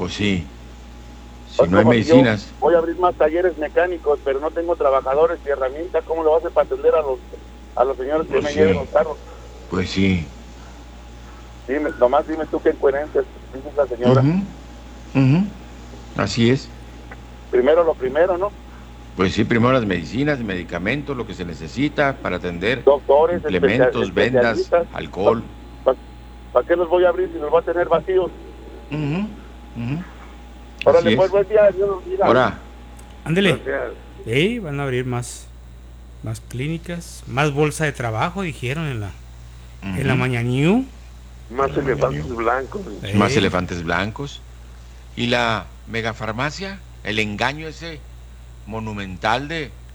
Pues sí. Si no hay medicinas. Voy a abrir más talleres mecánicos, pero no tengo trabajadores y herramientas. ¿Cómo lo hace para atender a los señores que Pues me sí. lleven los carros? Pues sí. Nomás dime tú qué incoherencia dice la señora. Así es. Primero lo primero, ¿no? Pues sí, primero las medicinas, medicamentos, lo que se necesita para atender. Doctores, implementos, vendas, alcohol. ¿Para qué los voy a abrir si los va a tener vacíos? Órale, pues buen día, Dios los bendiga. Ahora. Ándele. Sí, van a abrir más clínicas, más bolsa de trabajo, dijeron en la mañanía. Más elefantes blancos. Más elefantes blancos. Y la megafarmacia, el engaño ese monumental.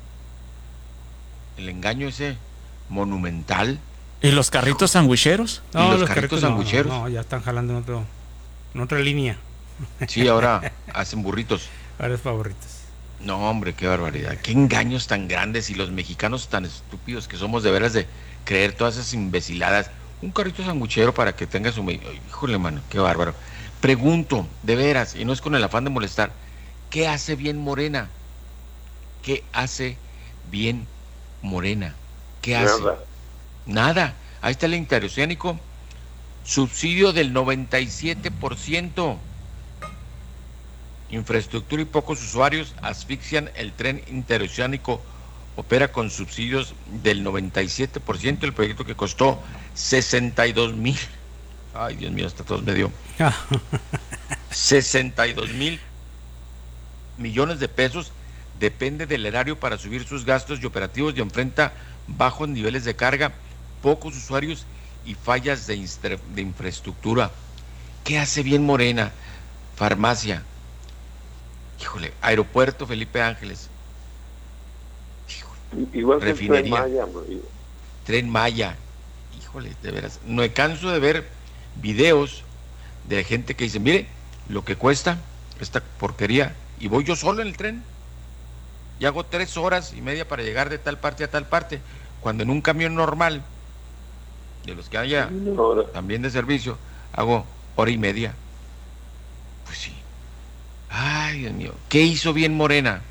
¿Y los carritos sandwicheros? No, ¿Y los carritos sandwicheros? No, ya están jalando en otra línea. Sí, ahora hacen burritos. Ahora es favoritos. No, hombre, qué barbaridad. Qué engaños tan grandes y los mexicanos tan estúpidos que somos de veras de creer todas esas imbeciladas. Un carrito sanguchero para que tenga su... Híjole, mano, qué bárbaro. Pregunto, de veras, y no es con el afán de molestar, ¿qué hace bien Morena? ¿Qué hace bien Morena? ¿Qué hace? Nada. Ahí está el interoceánico. Subsidio del 97%. Infraestructura y pocos usuarios asfixian el tren interoceánico. Opera con subsidios del 97%. El proyecto que costó 62,000. Ay, Dios mío, hasta todos me dio. 62,000 millones de pesos. Depende del erario para subir sus gastos y operativos y enfrenta bajos niveles de carga, pocos usuarios y fallas de infraestructura. ¿Qué hace bien Morena? Farmacia. Híjole, aeropuerto Felipe Ángeles. Híjole. Igual refinería. Tren Maya. Híjole, de veras. No me canso de ver videos de gente que dice, mire, lo que cuesta esta porquería, y voy yo solo en el tren. Y hago 3 horas y media para llegar de tal parte a tal parte, cuando en un camión normal, de los que haya también de servicio, hago 1:30. Pues sí. Ay, Dios mío. ¿Qué hizo bien Morena?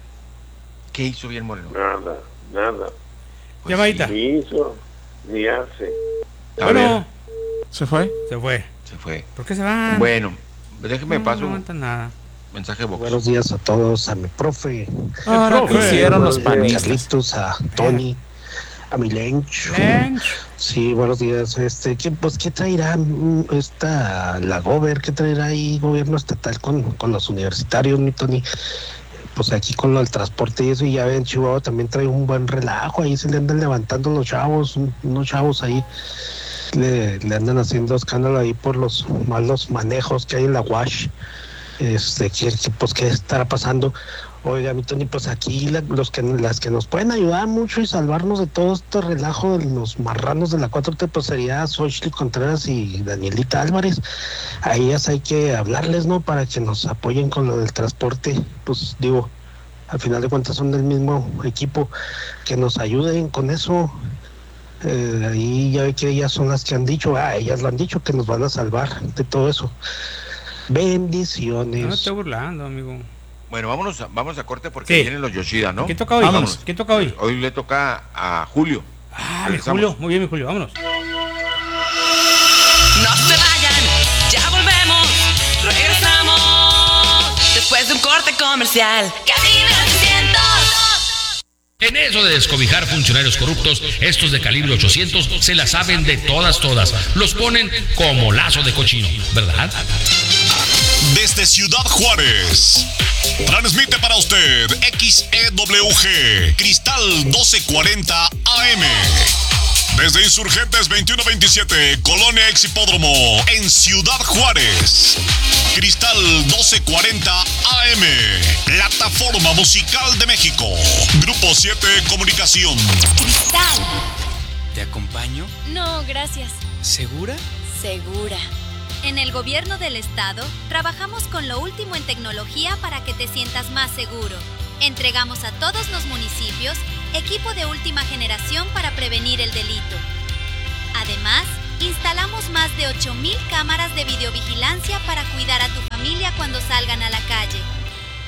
Nada. Pues llamadita. Ni hizo, ni hace. Bueno. ¿Se fue? Se fue. ¿Por qué se van? Bueno, déjeme paso. No aguantan nada. Mensaje de box. Buenos días a todos, a mi profe. Ahora que hicieron los panistas. Carlitos, a Tony, a mi Lench. Sí, buenos días. ¿Qué traerá la Gober? ¿Qué traerá ahí gobierno estatal con los universitarios, mi Tony? Pues aquí con lo del transporte y eso, y ya ven, Chihuahua también trae un buen relajo. Ahí se le andan levantando los chavos, unos chavos ahí. Le andan haciendo escándalo ahí por los malos manejos que hay en la UASH. ¿Qué estará pasando? Oiga, mi Tony, pues aquí las que nos pueden ayudar mucho y salvarnos de todo este relajo de los marranos de la 4T, pues sería Xochitl Contreras y Danielita Álvarez. A ellas hay que hablarles, ¿no? Para que nos apoyen con lo del transporte. Pues digo, al final de cuentas son del mismo equipo, que nos ayuden con eso. Ahí ya ve que ellas son las que han dicho, ellas lo han dicho, que nos van a salvar de todo eso. Bendiciones. No me estoy burlando, amigo. Bueno, vamos a corte porque vienen los Yoshida, ¿no? ¿Quién toca hoy? Vámonos. ¿Quién toca hoy? Hoy le toca a Julio. Julio. Muy bien, mi Julio, vámonos. No se vayan, ya volvemos. Regresamos después de un corte comercial. Calibre 800. En eso de descobijar funcionarios corruptos, estos de calibre 800 se la saben de todas. Los ponen como lazo de cochino, ¿verdad? Desde Ciudad Juárez, transmite para usted XEWG Cristal 1240 AM. Desde Insurgentes 2127, Colonia Ex Hipódromo, en Ciudad Juárez. Cristal 1240 AM, Plataforma Musical de México. Grupo 7 Comunicación. Cristal. ¿Te acompaño? No, gracias. ¿Segura? Segura. En el gobierno del estado, trabajamos con lo último en tecnología para que te sientas más seguro. Entregamos a todos los municipios equipo de última generación para prevenir el delito. Además, instalamos más de 8,000 cámaras de videovigilancia para cuidar a tu familia cuando salgan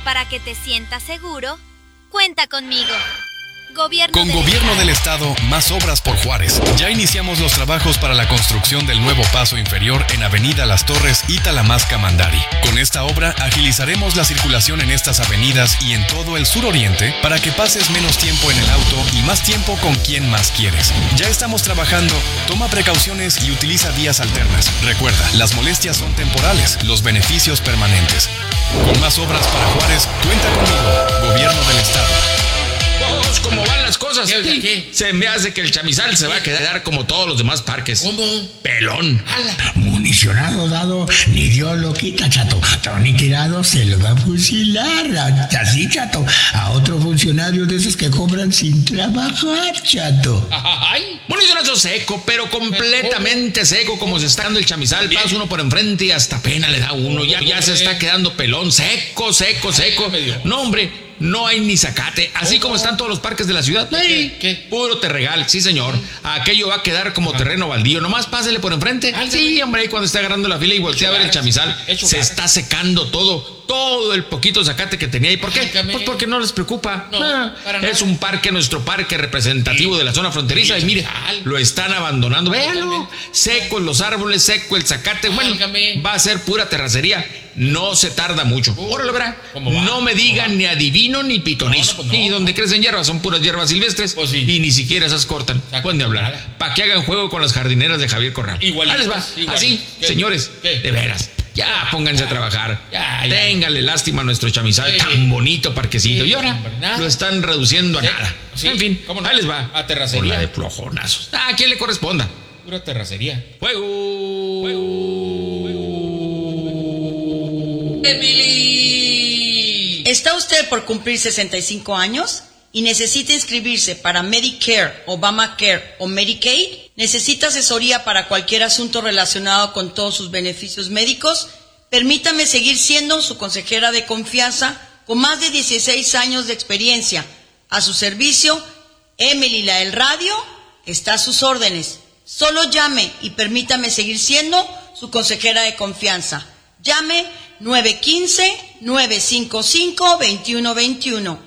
Para que te sientas seguro, cuenta conmigo. Con Gobierno del Estado, más obras por Juárez. Ya iniciamos los trabajos para la construcción del nuevo paso inferior en Avenida Las Torres y Talamasca Mandari. Con esta obra agilizaremos la circulación en estas avenidas y en todo el suroriente para que pases menos tiempo en el auto y más tiempo con quien más quieres. Ya estamos trabajando, toma precauciones y utiliza vías alternas. Recuerda, las molestias son temporales, los beneficios permanentes. Con más obras para Juárez, cuenta conmigo, Gobierno del Estado. Vamos, ¿cómo van las cosas? ¿Qué? Se me hace que el chamizal se va a quedar como todos los demás parques. ¿Cómo? Pelón. Municionado dado, ni Dios lo quita, chato. Tony Tirado se lo va a fusilar. Así, chato. A otro funcionario de esos que cobran sin trabajar, chato. Ay, municionazo seco, pero completamente seco, como se está dando el chamizal. Pasa uno por enfrente y hasta pena le da uno. Ya se está quedando pelón, seco. No, hombre. No hay ni zacate, así como están todos los parques de la ciudad. ¿Qué? Puro terregal, sí señor. Aquello va a quedar como terreno baldío. Nomás pásele por enfrente. Sí, hombre, ahí cuando está agarrando la fila y voltea a ver el chamizal, se está secando todo el poquito zacate que tenía. ¿Y por qué? Pues porque no les preocupa. Es un parque, nuestro parque representativo de la zona fronteriza. Y mire, lo están abandonando. Véanlo, secos los árboles, seco el zacate. Bueno, va a ser pura terracería. No se tarda mucho. Órale, verá. No me digan ni adivino ni pitonizo. Y donde crecen hierbas son puras hierbas silvestres. Y ni siquiera esas cortan. Pueden de hablar. Para que hagan juego con las jardineras de Javier Corral. Ahí les va. Así, señores, de veras. Ya pónganse a trabajar. Ténganle lástima a nuestro chamizal, tan bonito parquecito. Y ahora lo están reduciendo a nada. En fin, ahí les va. A terracería. Por la de flojonazos. A quien le corresponda. Pura terracería. Emily. ¿Está usted por cumplir 65 años y necesita inscribirse para Medicare, Obamacare o Medicaid? ¿Necesita asesoría para cualquier asunto relacionado con todos sus beneficios médicos? Permítame seguir siendo su consejera de confianza con más de 16 años de experiencia. A su servicio, Emily la del radio está a sus órdenes. Solo llame y permítame seguir siendo su consejera de confianza. Llame 915-955-2121.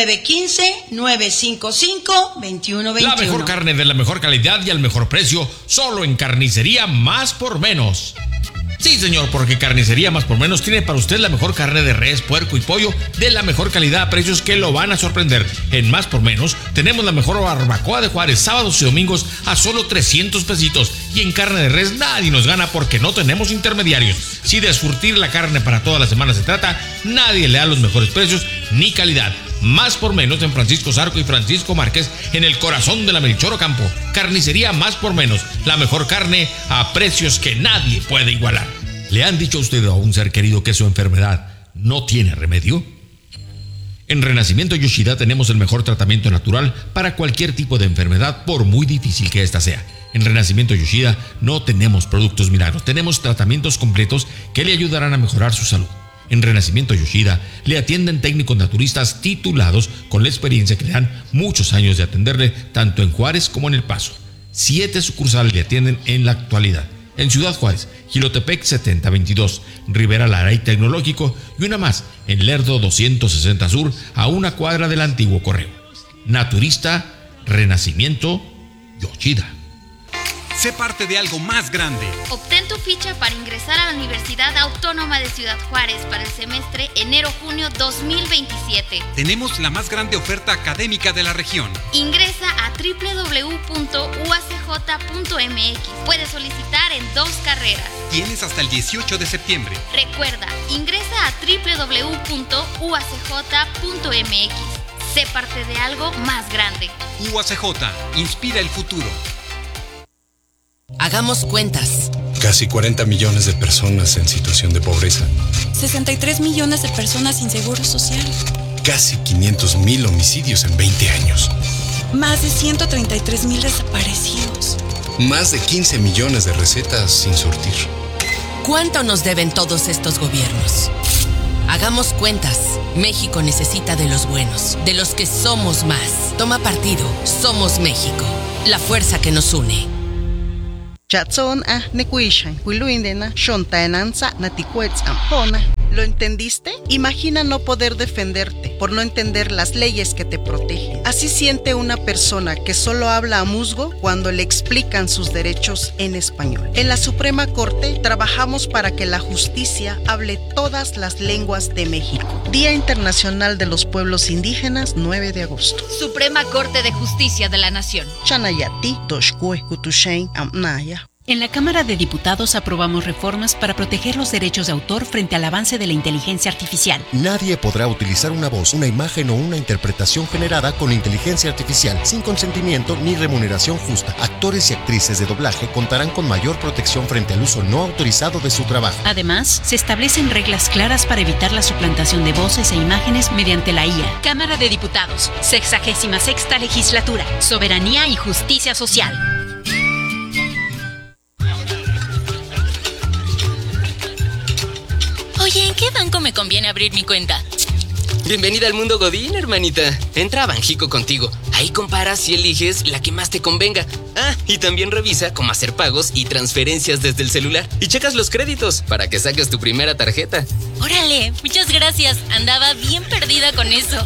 915-955-2121. La mejor carne de la mejor calidad y al mejor precio, solo en Carnicería Más por Menos. Sí, señor, porque Carnicería Más por Menos tiene para usted la mejor carne de res, puerco y pollo de la mejor calidad a precios que lo van a sorprender. En Más por Menos tenemos la mejor barbacoa de Juárez, sábados y domingos a solo 300 pesitos. Y en carne de res nadie nos gana porque no tenemos intermediarios. Si de surtir la carne para toda la semana se trata, nadie le da los mejores precios ni calidad. Más por Menos en Francisco Zarco y Francisco Márquez, en el corazón de la Melchor Ocampo. Carnicería Más por Menos, la mejor carne a precios que nadie puede igualar. ¿Le han dicho a usted a un ser querido que su enfermedad no tiene remedio? En Renacimiento Yoshida tenemos el mejor tratamiento natural para cualquier tipo de enfermedad, por muy difícil que ésta sea. En Renacimiento Yoshida no tenemos productos milagros, tenemos tratamientos completos que le ayudarán a mejorar su salud. En Renacimiento Yoshida le atienden técnicos naturistas titulados con la experiencia que le dan muchos años de atenderle tanto en Juárez como en El Paso. 7 sucursales le atienden en la actualidad. En Ciudad Juárez, Jilotepec 7022, Rivera Lara y Tecnológico, y una más en Lerdo 260 Sur, a una cuadra del antiguo correo. Naturista Renacimiento Yoshida. Sé parte de algo más grande. Obtén tu ficha para ingresar a la Universidad Autónoma de Ciudad Juárez para el semestre enero-junio 2027. Tenemos la más grande oferta académica de la región. Ingresa a www.uacj.mx. Puedes solicitar en 2 carreras. Tienes hasta el 18 de septiembre. Recuerda, ingresa a www.uacj.mx. Sé parte de algo más grande. UACJ, inspira el futuro. Hagamos cuentas. Casi 40 millones de personas en situación de pobreza. 63 millones de personas sin seguro social. Casi 500,000 homicidios en 20 años. Más de 133,000 desaparecidos. Más de 15 millones de recetas sin surtir. ¿Cuánto nos deben todos estos gobiernos? Hagamos cuentas. México necesita de los buenos, de los que somos más. Toma partido. Somos México. La fuerza que nos une. Chatson nekuishan, huiluindena, shontaenanza, naticuetz ampona, ¿Lo entendiste? Imagina no poder defenderte por no entender las leyes que te protegen. Así siente una persona que solo habla a musgo cuando le explican sus derechos en español. En la Suprema Corte trabajamos para que la justicia hable todas las lenguas de México. Día Internacional de los Pueblos Indígenas, 9 de agosto. Suprema Corte de Justicia de la Nación. Chanayati, Toshkue, Kutushain, Amnaya. En la Cámara de Diputados aprobamos reformas para proteger los derechos de autor frente al avance de la inteligencia artificial. Nadie podrá utilizar una voz, una imagen o una interpretación generada con inteligencia artificial sin consentimiento ni remuneración justa. Actores y actrices de doblaje contarán con mayor protección frente al uso no autorizado de su trabajo. Además, se establecen reglas claras para evitar la suplantación de voces e imágenes mediante la IA. Cámara de Diputados, 66ª Legislatura, Soberanía y Justicia Social. Oye, ¿en qué banco me conviene abrir mi cuenta? Bienvenida al mundo Godín, hermanita. Entra a Banjico Contigo. Ahí comparas y eliges la que más te convenga. Y también revisa cómo hacer pagos y transferencias desde el celular. Y checas los créditos para que saques tu primera tarjeta. ¡Órale! Muchas gracias. Andaba bien perdida con eso.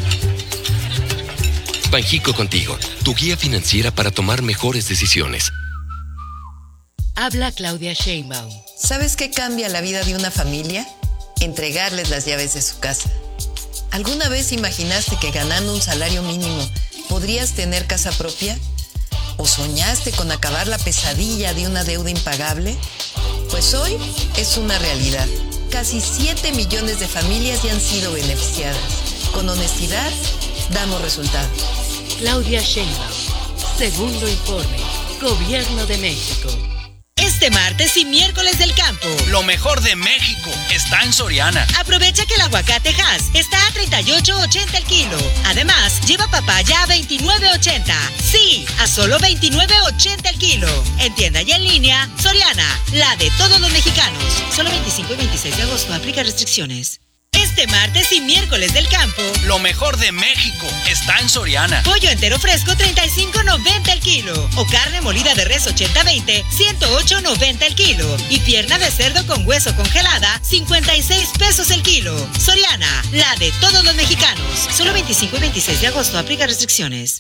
Banjico Contigo, tu guía financiera para tomar mejores decisiones. Habla Claudia Sheinbaum. ¿Sabes qué cambia la vida de una familia? Entregarles las llaves de su casa. ¿Alguna vez imaginaste que ganando un salario mínimo podrías tener casa propia? ¿O soñaste con acabar la pesadilla de una deuda impagable? Pues hoy es una realidad. Casi 7 millones de familias ya han sido beneficiadas. Con honestidad, damos resultados. Claudia Sheinbaum. Segundo informe. Gobierno de México. Este martes y miércoles del campo. Lo mejor de México está en Soriana. Aprovecha que el aguacate Hass está a $38.80 el kilo. Además, lleva papaya a $29.80. Sí, a solo $29.80 el kilo. En tienda y en línea, Soriana, la de todos los mexicanos. Solo 25 y 26 de agosto, aplica restricciones. Este martes y miércoles del campo. Lo mejor de México está en Soriana. Pollo entero fresco, $35.90 el kilo. O carne molida de res 80-20, $108.90 el kilo. Y pierna de cerdo con hueso congelada, 56 pesos el kilo. Soriana, la de todos los mexicanos. Solo 25 y 26 de agosto, aplica restricciones.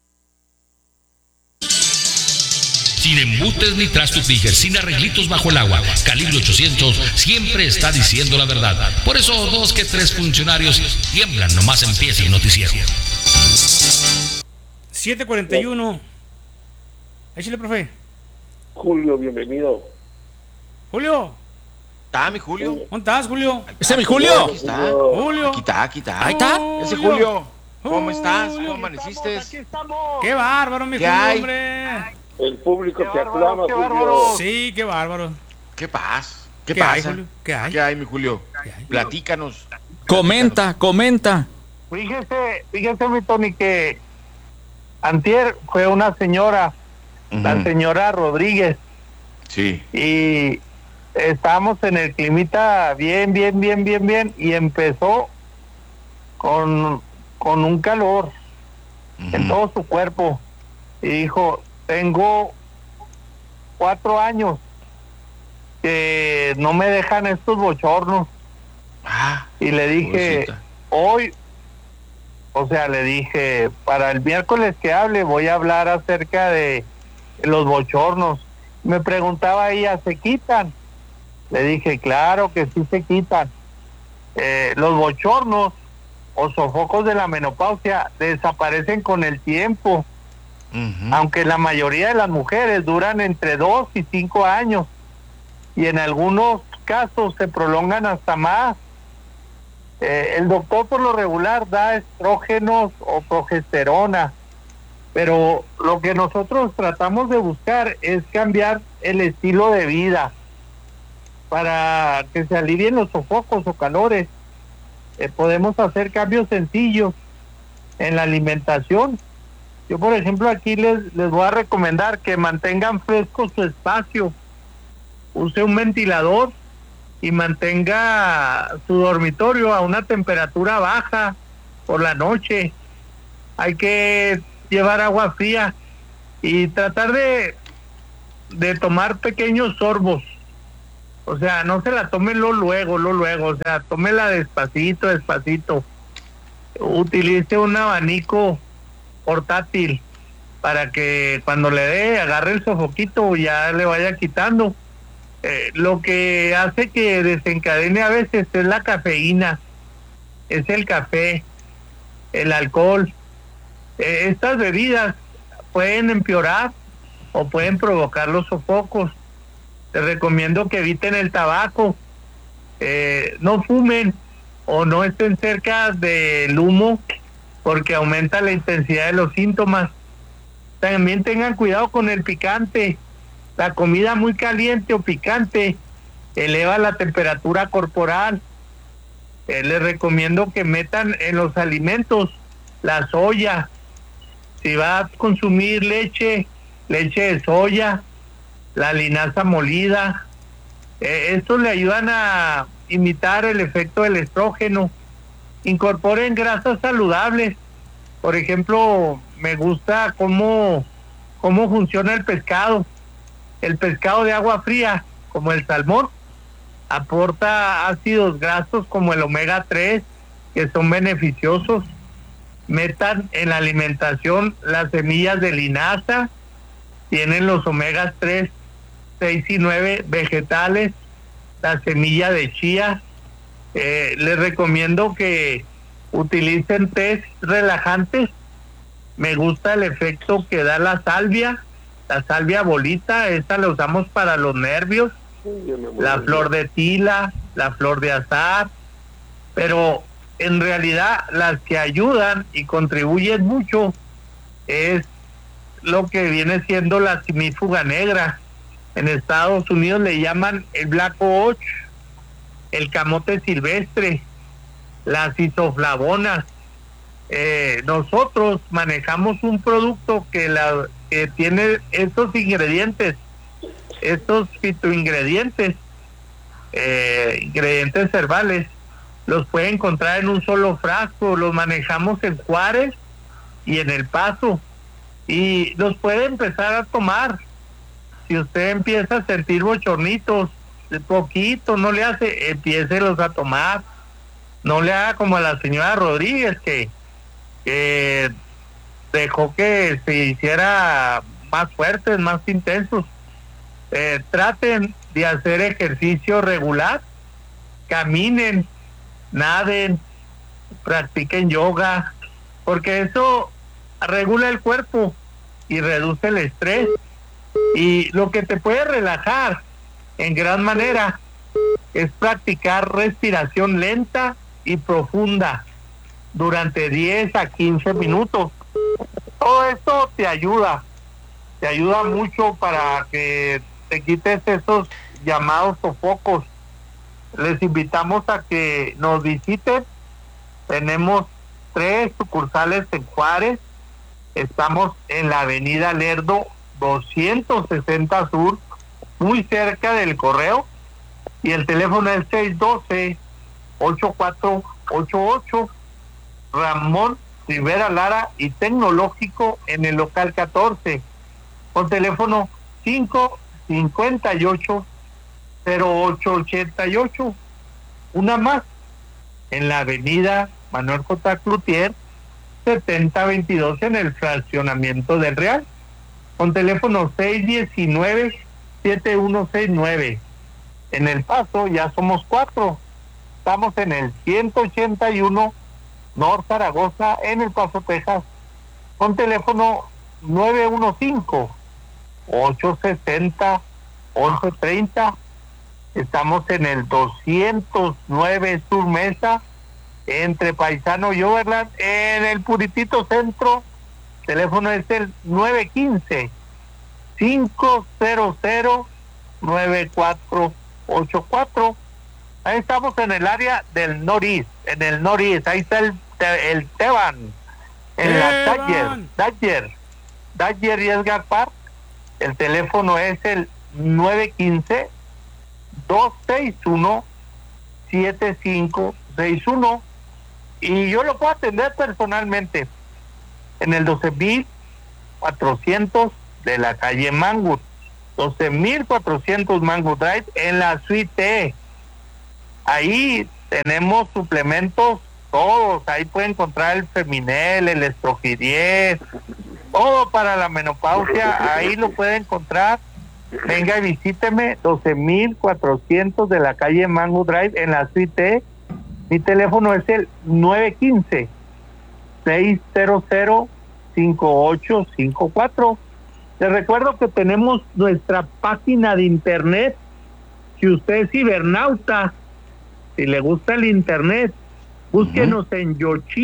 Sin embutes ni trastos Tiger, sin arreglitos bajo el agua. Calibre 800 siempre está diciendo la verdad. Por eso 2 que 3 funcionarios tiemblan nomás empieza el noticiero. 7:41. Échale, profe. Julio, bienvenido. Julio. ¿Está mi Julio? ¿Dónde estás, Julio? ¿Ese es mi Julio? Aquí está. Julio. Aquí está. Ahí está. Ese Julio. ¿Cómo estás? ¿Cómo amaneciste? Qué bárbaro, mi Julio, hombre. El público te aclama, Julio. Sí, qué bárbaro. ¿Qué pasa? ¿Qué pasa? Hay, Julio? ¿Qué hay, mi Julio? Platícanos. Comenta. Fíjese, mi Tony, que antier fue una señora, la señora Rodríguez. Sí. Y estábamos en el climita bien, y empezó con un calor en todo su cuerpo. Y dijo, tengo 4 años que no me dejan estos bochornos. Y le dije, le dije, para el miércoles que hable voy a hablar acerca de los bochornos. Me preguntaba ella, ¿se quitan? Le dije, claro que sí se quitan. Los bochornos o sofocos de la menopausia desaparecen con el tiempo. Aunque la mayoría de las mujeres duran entre 2 y 5 años y en algunos casos se prolongan hasta más. El doctor por lo regular da estrógenos o progesterona, pero lo que nosotros tratamos de buscar es cambiar el estilo de vida para que se alivien los sofocos o calores. Podemos hacer cambios sencillos en la alimentación. Yo, por ejemplo, aquí les voy a recomendar que mantengan fresco su espacio. Use un ventilador y mantenga su dormitorio a una temperatura baja por la noche. Hay que llevar agua fría y tratar de tomar pequeños sorbos O sea, no se la tome luego, o sea, tómela despacito. Utilice un abanico portátil para que cuando le dé, agarre el sofoquito, ya le vaya quitando. Lo que hace que desencadene a veces es la cafeína, es el café, el alcohol. Estas bebidas pueden empeorar o pueden provocar los sofocos. Les recomiendo que eviten el tabaco, no fumen o no estén cerca del humo porque aumenta la intensidad de los síntomas. También tengan cuidado con el picante. La comida muy caliente o picante eleva la temperatura corporal. Les recomiendo que metan en los alimentos la soya. Si va a consumir leche de soya, la linaza molida, estos le ayudan a imitar el efecto del estrógeno. Incorporen grasas saludables. Por ejemplo, me gusta cómo funciona el pescado. El pescado de agua fría, como el salmón, aporta ácidos grasos como el omega 3, que son beneficiosos. Metan en la alimentación las semillas de linaza, tienen los omegas 3, 6 y 9 vegetales, la semilla de chía. Les recomiendo que utilicen tés relajantes. Me gusta el efecto que da la salvia bolita, esta la usamos para los nervios, la flor de tila, la flor de azahar, pero en realidad las que ayudan y contribuyen mucho es lo que viene siendo la simífuga negra. En Estados Unidos le llaman el black och, el camote silvestre, las isoflavonas. Nosotros manejamos un producto que tiene estos ingredientes, estos fitoingredientes, ingredientes herbales, los puede encontrar en un solo frasco. Los manejamos en Juárez y en El Paso y los puede empezar a tomar. Si usted empieza a sentir bochornitos, de poquito, no le hace, empiécelos a tomar. No le haga como a la señora Rodríguez que dejó que se hiciera más fuertes, más intensos. Traten de hacer ejercicio regular, caminen, naden, practiquen yoga, porque eso regula el cuerpo y reduce el estrés. Y lo que te puede relajar en gran manera es practicar respiración lenta y profunda durante 10 a 15 minutos. Todo esto te ayuda mucho para que te quites esos llamados sofocos. Les invitamos a que nos visiten. Tenemos 3 sucursales en Juárez. Estamos en la avenida Lerdo 260 Sur, muy cerca del correo, y el teléfono es 612-8488. Ramón Rivera Lara y Tecnológico en el local 14, con teléfono 558-0888. Una más, en la avenida Manuel J. Cloutier 7022 en el fraccionamiento del Real, con teléfono 619-7169. En El Paso ya somos 4. Estamos en el 181 North Zaragoza, en El Paso, Texas, con teléfono 915-860-1130. Estamos en el 209 Sur Mesa, entre Paisano y Overland, en el puritito centro. Teléfono es el 915-500-9484. Ahí estamos en el área del Norís, ahí está el Teban, en la Dodger y Edgar Park. El teléfono es el 915-261-7561 y yo lo puedo atender personalmente en el 12.400 de la calle Mangut. 12,400 Mango Drive en la suite E. Ahí tenemos suplementos todos, ahí puede encontrar el Feminel, el Estrogi 10, todo para la menopausia, ahí lo puede encontrar. Venga y visíteme, 12,400 de la calle Mango Drive en la suite E. Mi teléfono es el 915-600-5854. Les recuerdo que tenemos nuestra página de internet. Si usted es cibernauta, si le gusta el internet, búsquenos en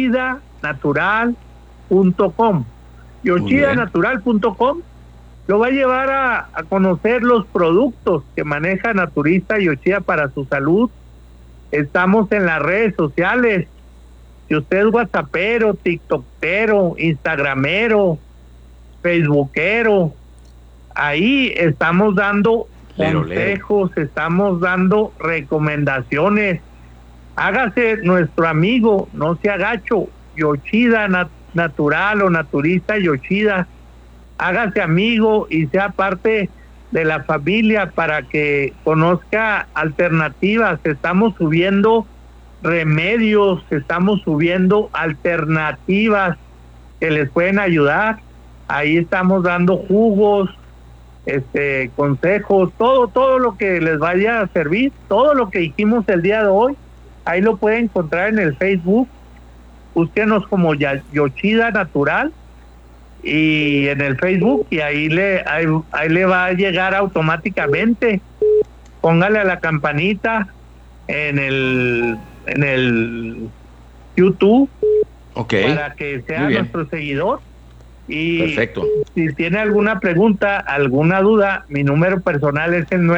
yochidanatural.com. yochidanatural.com lo va a llevar a conocer los productos que maneja Naturista Yochida para su salud. Estamos en las redes sociales. Si usted es whatsappero, tiktokero, instagramero, facebookero, ahí estamos dando consejos, estamos dando recomendaciones. Hágase nuestro amigo, no sea gacho, Yochida Natural o Naturista Yochida. Hágase amigo y sea parte de la familia para que conozca alternativas. Estamos subiendo remedios, estamos subiendo alternativas que les pueden ayudar. Ahí estamos dando jugos, consejos, todo lo que les vaya a servir, todo lo que dijimos el día de hoy, ahí lo pueden encontrar en el Facebook. Búsquenos como Yochida Natural y en el Facebook, y ahí le va a llegar automáticamente. Póngale a la campanita en el YouTube, para que sea nuestro seguidor. Y perfecto. Si tiene alguna pregunta, alguna duda, mi número personal es el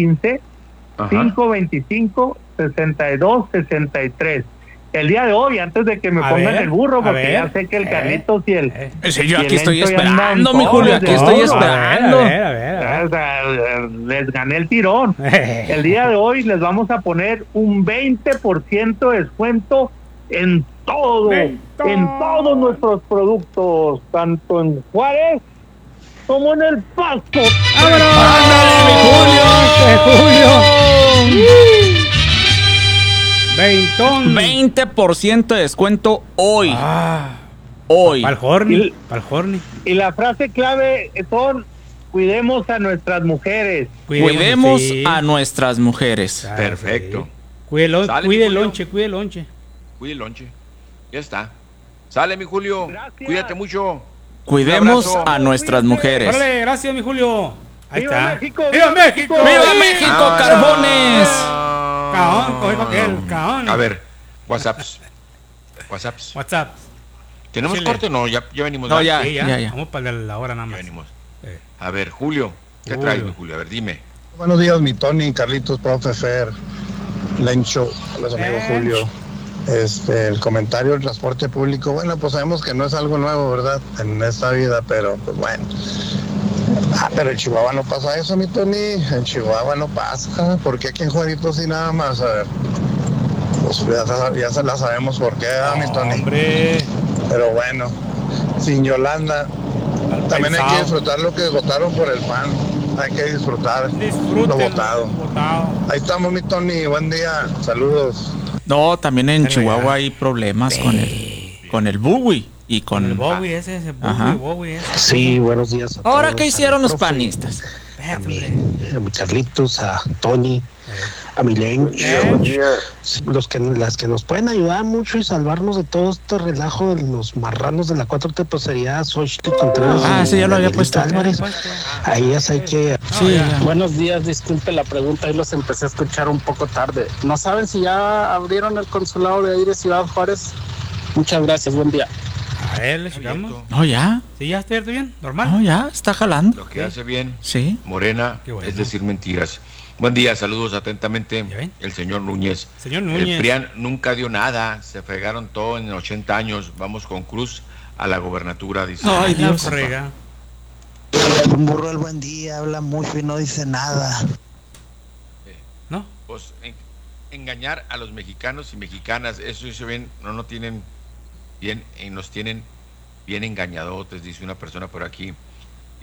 915-525-6263. El día de hoy, antes de que me pongan el burro, porque ya sé que el Carlitos y el... yo aquí estoy esperando, mi Julio, aquí estoy esperando. A ver. Les gané el tirón. El día de hoy les vamos a poner un 20% de descuento en todos nuestros productos, tanto en Juárez como en El Paso. ¡Ándale, mi Julio! 20% de descuento hoy. Hoy. Para el horny. Y la frase clave son: cuidemos a nuestras mujeres. Cuidemos a nuestras mujeres. Perfecto. Cuide el lonche. Cuide el lonche. Ya está. Sale, mi Julio. Gracias. Cuídate mucho. Cuidemos a nuestras mujeres. Órale, gracias, mi Julio. Ahí ¡Viva está. México! ¡Viva México! ¡Viva México, carbones! Caón. A ver, WhatsApps. ¿Tenemos corte o no? Ya venimos. No, ya. Vamos para la hora nada más. Ya venimos. A ver, Julio. ¿Qué traes, mi Julio? A ver, dime. Buenos días, mi Tony, Carlitos, profe Fer, Lencho, los amigos Julio. El comentario del transporte público, bueno, pues sabemos que no es algo nuevo, ¿verdad? En esta vida, pero pues bueno. Pero en Chihuahua no pasa eso, mi Tony. En Chihuahua no pasa. ¿Por qué aquí en Juaritos sí nada más? A ver. Pues ya se la sabemos por qué, mi Tony. Hombre. Pero bueno, sin Yolanda, también hay que disfrutar lo que votaron por el PAN. Hay que disfrutar lo votado. Ahí estamos, mi Tony. Buen día. Saludos. No, también en Chihuahua hay problemas con el Bowie y con el Bowie ese Bowie. Sí, buenos días. Ahora, ¿qué hicieron los panistas? A mi Carlitos, a Tony, a mi Lench, las que nos pueden ayudar mucho y salvarnos de todo este relajo de los marranos de la 4T, pues sería Xochitl Contreras. Sí, ya lo había puesto. Álvarez. Ahí ya hay que... Sí. Buenos días, disculpe la pregunta, ahí los empecé a escuchar un poco tarde. ¿No saben si ya abrieron el consulado de ahí de Ciudad Juárez? Muchas gracias, buen día. A ver, le llegamos. No, ya. Sí, ya está bien, normal. No, ya, está jalando. Lo que hace bien, sí. Morena, bueno. Es decir mentiras. Buen día, saludos atentamente, el señor Núñez. Señor Núñez. El PRIAN nunca dio nada, se fregaron todo en 80 años. Vamos con Cruz a la gobernatura, dice. Ay, Dios. Frega. Un burro el buen día, habla mucho y no dice nada. ¿No? Pues engañar a los mexicanos y mexicanas, eso hizo bien, no tienen bien, nos tienen bien engañadotes, dice una persona por aquí.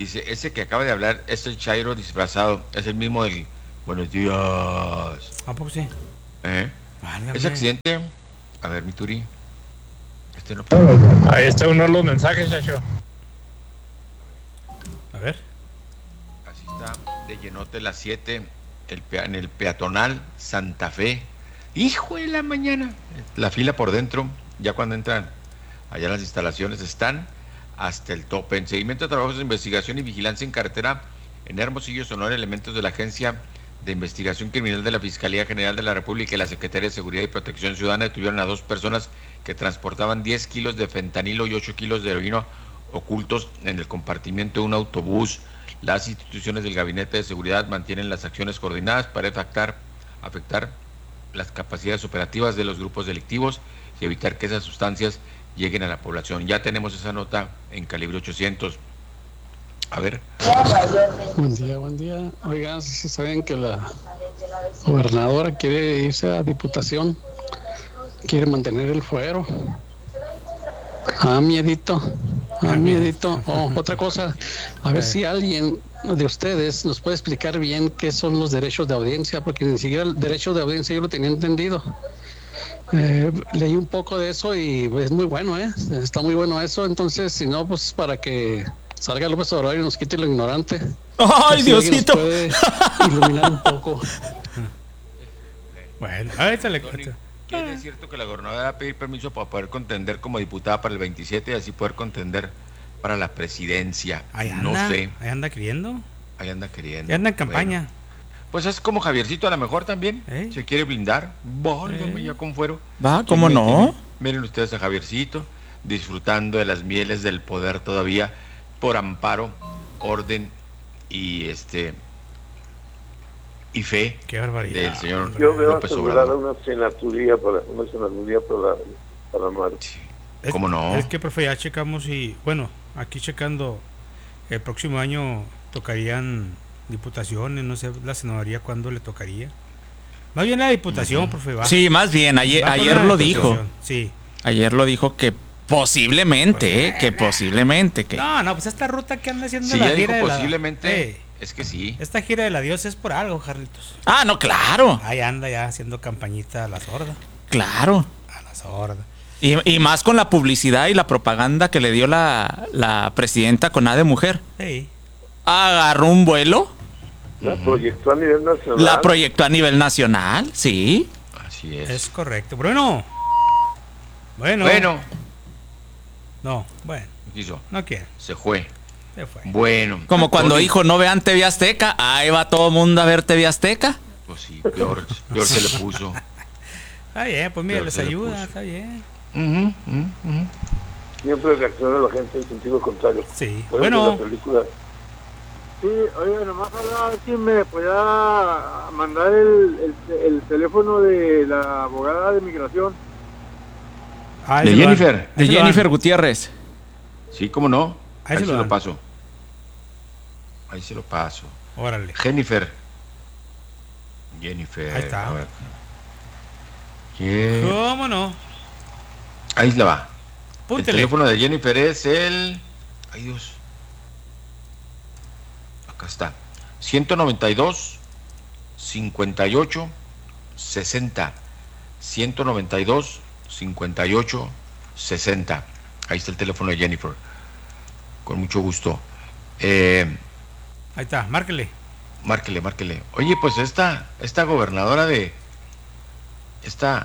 Dice, ese que acaba de hablar es el Chairo disfrazado, es el mismo del buenos días. ¿A poco sí? Ese accidente, a ver, mi Turi. No... Ahí está uno de los mensajes, Chacho. A ver. Así está, de llenote las 7, en el peatonal Santa Fe. Hijo de la mañana. La fila por dentro, ya cuando entran allá las instalaciones, están hasta el tope. En seguimiento de trabajos de investigación y vigilancia en carretera, en Hermosillo, Sonora, elementos de la Agencia de Investigación Criminal de la Fiscalía General de la República y la Secretaría de Seguridad y Protección Ciudadana detuvieron a 2 personas que transportaban 10 kilos de fentanilo y 8 kilos de heroína ocultos en el compartimiento de un autobús. Las instituciones del Gabinete de Seguridad mantienen las acciones coordinadas para afectar las capacidades operativas de los grupos delictivos y evitar que esas sustancias lleguen a la población. Ya tenemos esa nota en calibre 800. A ver. Buen día. Oigan, si saben que la gobernadora quiere irse a diputación, quiere mantener el fuero. Miedito. Otra cosa, a ver si alguien de ustedes nos puede explicar bien qué son los derechos de audiencia, porque ni siquiera el derecho de audiencia yo lo tenía entendido. Leí un poco de eso y es muy bueno, está muy bueno eso. Entonces, si no, pues para que salga López Obrador y nos quite lo ignorante. ¡Ay, Diosito! Nos puede iluminar un poco. Bueno, ahorita le cuento. ¿Quién es cierto que la gobernadora va a pedir permiso para poder contender como diputada para el 27 y así poder contender para la presidencia? No sé. Ahí anda queriendo. Ahí anda queriendo. Ya anda en campaña. Bueno, pues es como Javiercito a lo mejor también. Se quiere blindar. Válgame ya con fuero. Va, ¿cómo no? Miren ustedes a Javiercito disfrutando de las mieles del poder todavía por amparo, orden y y fe. Qué barbaridad del señor Yo veo López asegurada Obrador. una senaturía para March. ¿Cómo no? Es que, profe, ya checamos y, bueno, aquí checando, el próximo año tocarían diputaciones, no sé, la senaduría cuándo le tocaría. Más bien la diputación, profe. Va. Sí, más bien, ayer lo dijo. Sí. Ayer lo dijo que posiblemente, No, pues esta ruta que anda haciendo sí, la ya gira dijo de posiblemente, es que sí. Esta gira de la Dios es por algo, Carlitos. Ah, no, claro. Ahí anda ya haciendo campañita a la sorda. Claro. A la sorda. Y más con la publicidad y la propaganda que le dio la presidenta con A de Mujer. Sí. Agarró un vuelo. La proyectó a nivel nacional. La proyectó a nivel nacional, sí. Así es. Es correcto. Bueno. No, bueno. Quiso. No quiere. Se fue. Se fue. Bueno. Como cuando dijo no vean TV Azteca, ahí va todo el mundo a ver TV Azteca. Pues sí, peor se le puso. Está bien, pues mira, les ayuda, está bien. Siempre reacciona la gente en sentido contrario. Sí. Bueno. Sí, oye, nomás a ver si me podía mandar el teléfono de la abogada de migración. De Jennifer. De Jennifer Gutiérrez. Sí, cómo no. Ahí se lo paso. Ahí se lo paso. Órale. Jennifer. Ahí está. ¿Cómo no? Ahí la va. Púntele. El teléfono de Jennifer es el... Ay, Dios. Acá está. 192 58 60. 192 58 60. Ahí está el teléfono de Jennifer. Con mucho gusto. Ahí está, márquele. Márquele. Oye, pues esta gobernadora de... Esta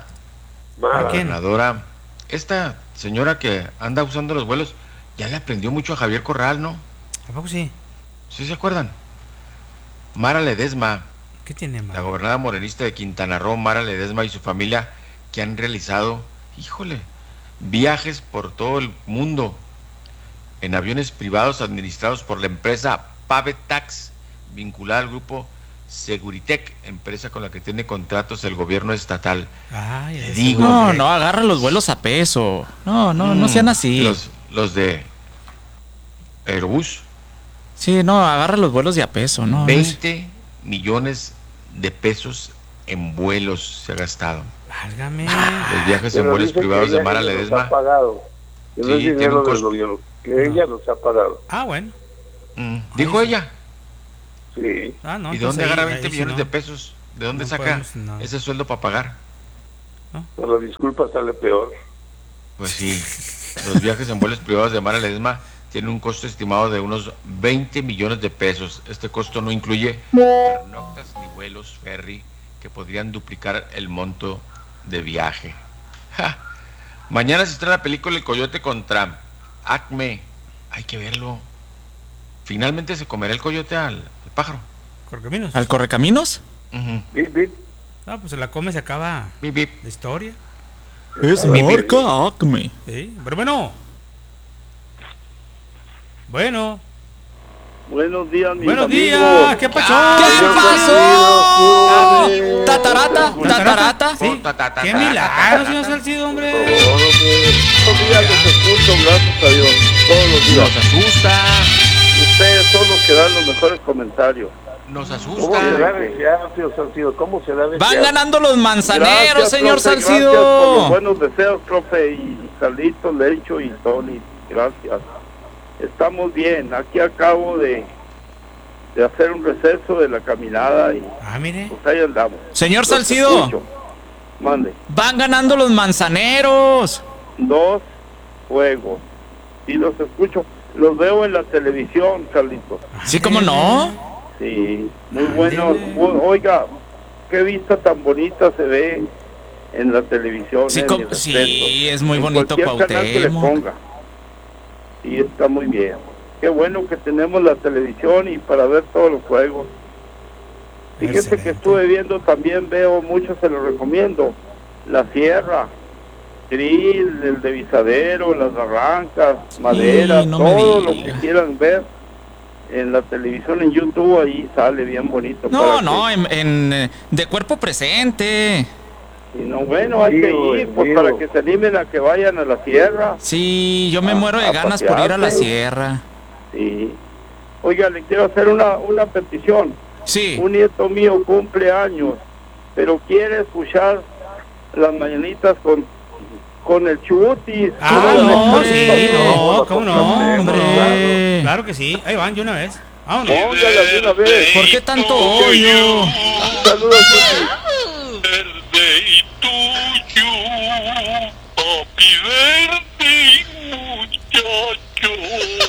señora que anda usando los vuelos, ya le aprendió mucho a Javier Corral, ¿no? ¿A poco sí? ¿Sí se acuerdan? Mara Ledesma. ¿Qué tiene Mara? La gobernadora morenista de Quintana Roo, Mara Ledesma y su familia, que han realizado, viajes por todo el mundo en aviones privados administrados por la empresa Pavetax, vinculada al grupo Seguritech, empresa con la que tiene contratos el gobierno estatal. No, agarra los vuelos a peso. No sean así. Los de Airbus. Sí, agarra los vuelos de a peso, ¿no? 20 millones de pesos en vuelos se ha gastado. Válgame. Los viajes en vuelos privados de Mara Ledesma. Que no es dinero del gobierno, que ella los ha pagado. Ah, bueno. Dijo ella. Sí. No, ¿Y de dónde agarra 20 ahí millones sí de no. pesos? ¿De dónde No saca podemos, no. ese sueldo para pagar? Con la disculpa sale peor. Pues sí, los viajes en vuelos privados de Mara Ledesma tienen un costo estimado de unos 20 millones de pesos. Este costo no incluye pernoctas ni vuelos ferry que podrían duplicar el monto de viaje. ¡Ja! Mañana se estrena la película El Coyote contra Acme. Hay que verlo. Finalmente se comerá el coyote al pájaro. ¿Correcaminos? ¿Al correcaminos? Bip, bip. No, pues se la come, se acaba Bip, bip. la historia. Es marca Acme. Sí, pero bueno. Bueno. Buenos días, mis Buenos amigos. días, ¿qué pasó? ¿Qué pasó? Tatarata, tatarata. Sí. Qué milagro, señor Salcido, hombre. Todos los días los escucho, gracias a Dios. Todos los días. Nos asusta. Ustedes son los que dan los mejores comentarios. Nos ¿Cómo se asusta. da desear, señor Salcido? ¿Cómo se da desear? Van ganando los manzaneros, Gracias, señor profe, Salcido. Gracias por los buenos deseos, profe, y Carlitos, Lencho y Tony. Gracias. Estamos bien. Aquí acabo de hacer un receso de la caminada y mire. pues ahí andamos. Señor Los Salcido. escucho. Mande. Van ganando los manzaneros. 2 juegos. Y los escucho. Los veo en la televisión, Carlitos. Sí, ¿cómo no? Sí, muy bueno. Oiga, qué vista tan bonita se ve en la televisión. Sí, mis respetos. sí, es muy En bonito cualquier canal que le Cuauhtémoc. ponga. Sí, está muy bien. Qué bueno que tenemos la televisión y para ver todos los juegos. Fíjese que estuve viendo, también veo mucho, se lo recomiendo. La Sierra, Grill, el de Visadero, las Barrancas, Madera, no me todo lo diga. que quieran ver en la televisión, en YouTube, ahí sale bien bonito. No, para no, de cuerpo presente. que, y no, bueno, hay que ir, pues para que se animen a que vayan a la Sierra. Sí, yo me muero de a ganas por ir a la pasearse. sierra. Sí. Oiga, le quiero hacer una petición. Sí. Un nieto mío cumple años, pero quiere escuchar las mañanitas con el Chubutis. No, sí, no, ¿cómo no, hombre? Claro que sí, ahí van, de una vez. Vámonos. Póngala de una vez. ¿Por qué tanto odio? Saludos, Chubutis. Papi verde y muchacho,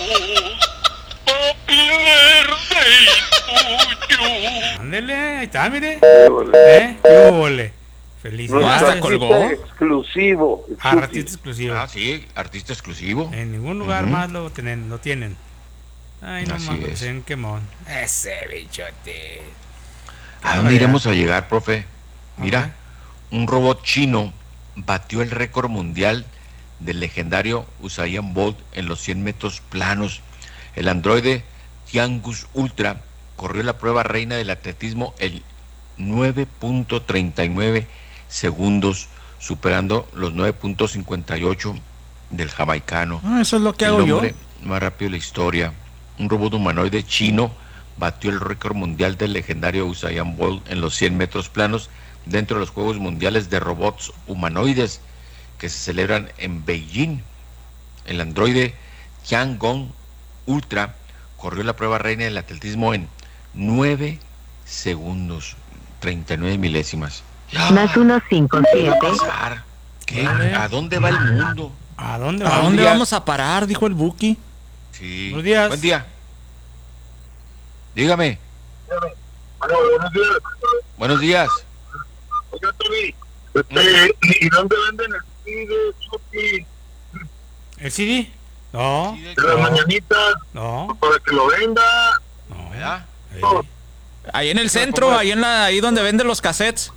papi verde y tuyo. Ándele, ahí está, mire. ¿Qué huele? Feliz. No, hasta colgó. Exclusivo. Artista exclusivo. Ah, sí, artista exclusivo. En ningún lugar más lo tienen. Ay, no Así mames, es. en quemón. Ese bichote. ¿A dónde iremos a llegar, profe? Mira, un robot chino batió el récord mundial del legendario Usain Bolt en los 100 metros planos. El androide Tiangus Ultra corrió la prueba reina del atletismo en 9.39 segundos, superando los 9.58 del jamaicano. Eso es lo que El hago yo. hombre más rápido de la historia. Un robot humanoide chino batió el récord mundial del legendario Usain Bolt en los 100 metros planos dentro de los Juegos Mundiales de Robots Humanoides que se celebran en Beijing. El androide Tiangong Ultra corrió la prueba reina del atletismo en 9 segundos, 39 milésimas. Más 157. ¿Qué? ¿A dónde va el mundo? ¿A dónde ¿A dónde vamos a parar? Dijo el Buki. Sí. Buenos días. Buen día. Dígame. Buenos días. Buenos días. Oiga, Tony, ¿y dónde venden el CD de Chucky? ¿El CD? No. De las mañanitas. No. Para que lo venda. No. ¿Verdad? Ahí en el centro, ahí donde venden los cassettes.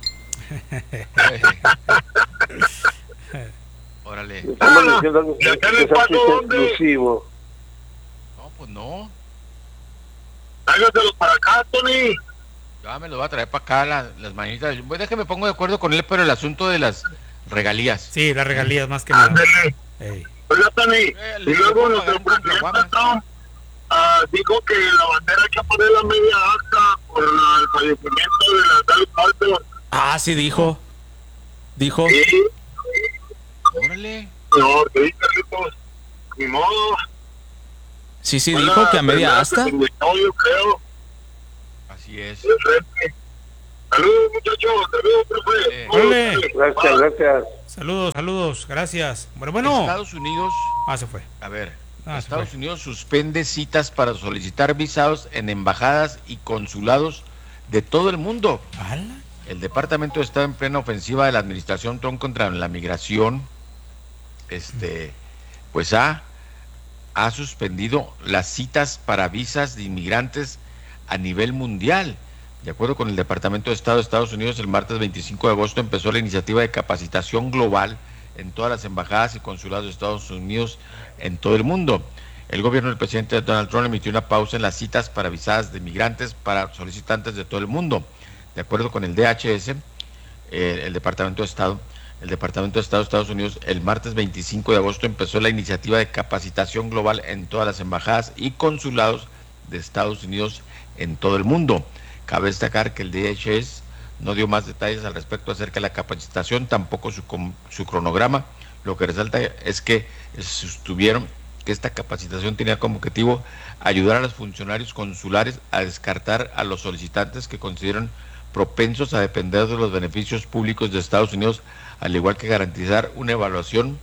Órale. ¿Y acá en el Paso dónde? Exclusivo. No, pues no. Hágaselos para acá, Tony. Ya me lo va a traer para acá las mañanitas. Pues déjeme pongo de acuerdo con él, pero el asunto de las regalías. Sí, las regalías más que nada. Ey. Oiga, Tony, y luego nuestro presidente Trump dijo que la bandera hay que ponerla media alta por el fallecimiento de la Dallas Carter. Ah, sí, dijo. Dijo. Sí. Órale. No, sí, Carlitos. Ni modo. Sí, dijo que a media asta. Yo creo. Así es. Saludos, muchachos. Saludos, profe. Gracias. Saludos, gracias. Bueno. Estados Unidos. Se fue. A ver. Estados Unidos suspende citas para solicitar visados en embajadas y consulados de todo el mundo. ¿Ala? El Departamento de Estado en plena ofensiva de la administración Trump contra la migración, pues ha suspendido las citas para visas de inmigrantes a nivel mundial. De acuerdo con el Departamento de Estado de Estados Unidos, el martes 25 de agosto empezó la iniciativa de capacitación global en todas las embajadas y consulados de Estados Unidos en todo el mundo. El gobierno del presidente Donald Trump emitió una pausa en las citas para visadas de inmigrantes para solicitantes de todo el mundo. De acuerdo con el DHS, el Departamento de Estado de Estados Unidos, el martes 25 de agosto empezó la iniciativa de capacitación global en todas las embajadas y consulados de Estados Unidos en todo el mundo. Cabe destacar que el DHS no dio más detalles al respecto acerca de la capacitación, tampoco su cronograma. Lo que resalta es que sostuvieron que esta capacitación tenía como objetivo ayudar a los funcionarios consulares a descartar a los solicitantes que consideran propensos a depender de los beneficios públicos de Estados Unidos, al igual que garantizar una evaluación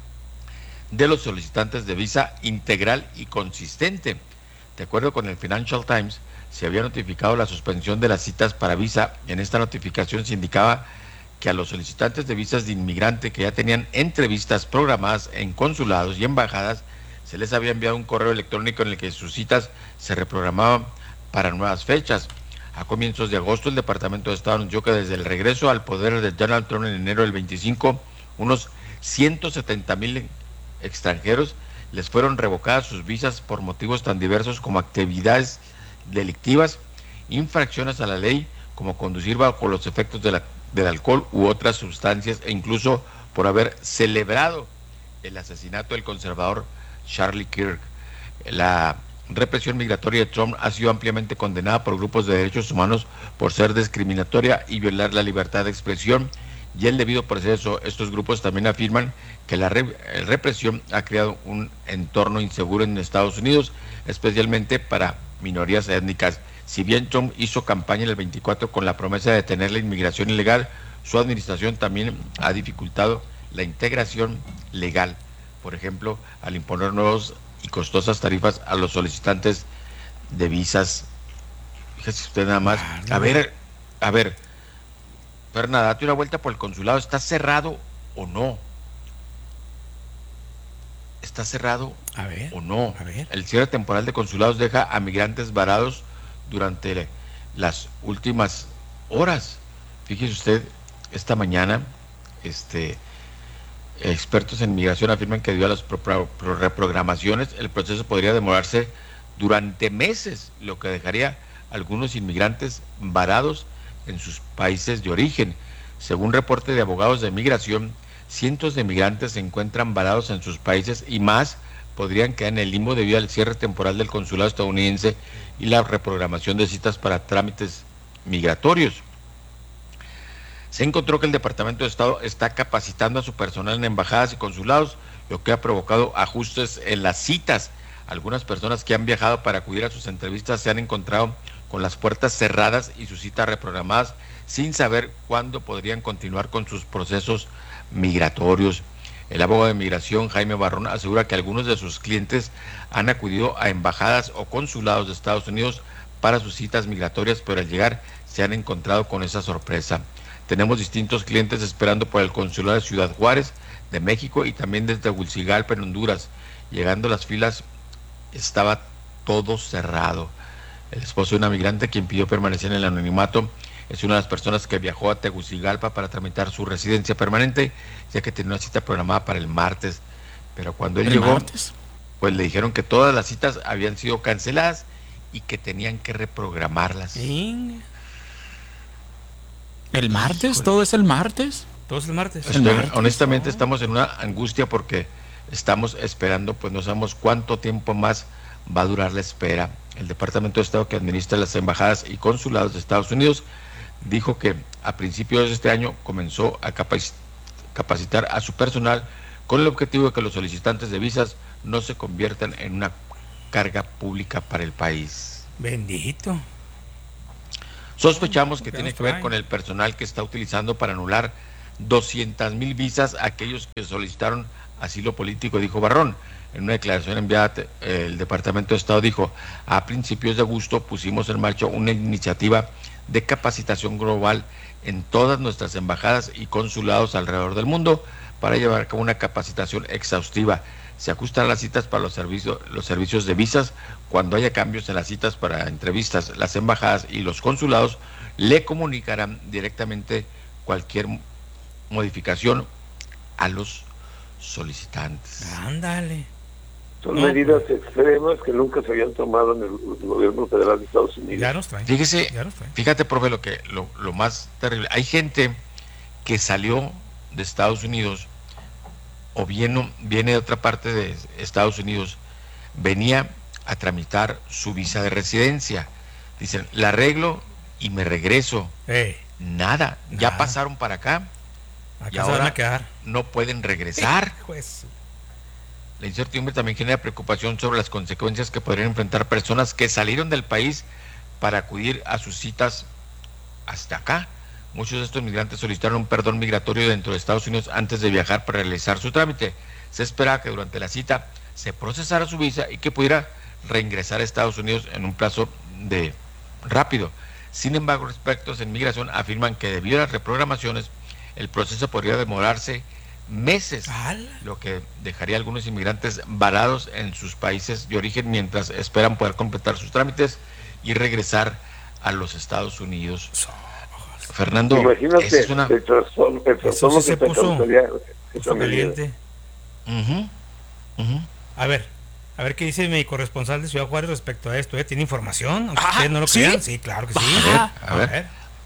de los solicitantes de visa integral y consistente. De acuerdo con el Financial Times, se había notificado la suspensión de las citas para visa. En esta notificación se indicaba que a los solicitantes de visas de inmigrante que ya tenían entrevistas programadas en consulados y embajadas, se les había enviado un correo electrónico en el que sus citas se reprogramaban para nuevas fechas. A comienzos de agosto, el Departamento de Estado anunció que desde el regreso al poder de Donald Trump en enero del 25, unos 170,000 extranjeros les fueron revocadas sus visas por motivos tan diversos como actividades delictivas, infracciones a la ley, como conducir bajo los efectos del alcohol u otras sustancias, e incluso por haber celebrado el asesinato del conservador Charlie Kirk. La represión migratoria de Trump ha sido ampliamente condenada por grupos de derechos humanos por ser discriminatoria y violar la libertad de expresión y el debido proceso. Estos grupos también afirman que la represión ha creado un entorno inseguro en Estados Unidos, especialmente para minorías étnicas. Si bien Trump hizo campaña en el 24 con la promesa de detener la inmigración ilegal, su administración también ha dificultado la integración legal, por ejemplo, al imponer nuevos y costosas tarifas a los solicitantes de visas. Fíjese usted nada más. A ver, Fernanda, date una vuelta por el consulado. ¿Está cerrado o no? ¿Está cerrado o no? El cierre temporal de consulados deja a migrantes varados durante las últimas horas. Fíjese usted, esta mañana, expertos en migración afirman que debido a las reprogramaciones, el proceso podría demorarse durante meses, lo que dejaría a algunos inmigrantes varados en sus países de origen. Según reporte de abogados de migración, cientos de migrantes se encuentran varados en sus países y más podrían quedar en el limbo debido al cierre temporal del consulado estadounidense y la reprogramación de citas para trámites migratorios. Se encontró que el Departamento de Estado está capacitando a su personal en embajadas y consulados, lo que ha provocado ajustes en las citas. Algunas personas que han viajado para acudir a sus entrevistas se han encontrado con las puertas cerradas y sus citas reprogramadas sin saber cuándo podrían continuar con sus procesos migratorios. El abogado de migración Jaime Barrón asegura que algunos de sus clientes han acudido a embajadas o consulados de Estados Unidos para sus citas migratorias, pero al llegar se han encontrado con esa sorpresa. Tenemos distintos clientes esperando por el consulado de Ciudad Juárez, de México, y también desde Tegucigalpa, en Honduras. Llegando a las filas estaba todo cerrado. El esposo de una migrante, quien pidió permanecer en el anonimato, es una de las personas que viajó a Tegucigalpa para tramitar su residencia permanente, ya que tenía una cita programada para el martes. Pero cuando él llegó, pues le dijeron que todas las citas habían sido canceladas y que tenían que reprogramarlas. ¿El martes? ¿Todo es el martes? Todo es el martes. Honestamente estamos en una angustia porque estamos esperando, pues no sabemos cuánto tiempo más va a durar la espera. El Departamento de Estado que administra las embajadas y consulados de Estados Unidos dijo que a principios de este año comenzó a capacitar a su personal con el objetivo de que los solicitantes de visas no se conviertan en una carga pública para el país. Bendito. Sospechamos que tiene que ver con el personal que está utilizando para anular 200,000 visas a aquellos que solicitaron asilo político, dijo Barrón. En una declaración enviada, el Departamento de Estado dijo: a principios de agosto pusimos en marcha una iniciativa de capacitación global en todas nuestras embajadas y consulados alrededor del mundo para llevar a cabo una capacitación exhaustiva. Se ajustarán las citas para los servicios de visas. Cuando haya cambios en las citas para entrevistas, las embajadas y los consulados le comunicarán directamente cualquier modificación a los solicitantes. Ándale. Son medidas extremas que nunca se habían tomado en el gobierno federal de Estados Unidos. Ya nos traen. Fíjate, profe, lo más terrible. Hay gente que salió de Estados Unidos o viene de otra parte de Estados Unidos, venía a tramitar su visa de residencia. Dicen, la arreglo y me regreso. Nada, ya pasaron para acá y ahora van a quedar. No pueden regresar. La incertidumbre también genera preocupación sobre las consecuencias que podrían enfrentar personas que salieron del país para acudir a sus citas hasta acá. Muchos de estos migrantes solicitaron un perdón migratorio dentro de Estados Unidos antes de viajar para realizar su trámite. Se esperaba que durante la cita se procesara su visa y que pudiera reingresar a Estados Unidos en un plazo de rápido. Sin embargo, expertos en migración afirman que debido a las reprogramaciones, el proceso podría demorarse meses, lo que dejaría a algunos inmigrantes varados en sus países de origen mientras esperan poder completar sus trámites y regresar a los Estados Unidos. Fernando, imagínate, esa es una... el trastorno que se puso caliente. A ver qué dice mi corresponsal de Ciudad Juárez respecto a esto. ¿Tiene información? Aunque ustedes no lo crean. Sí, claro que sí. A ver.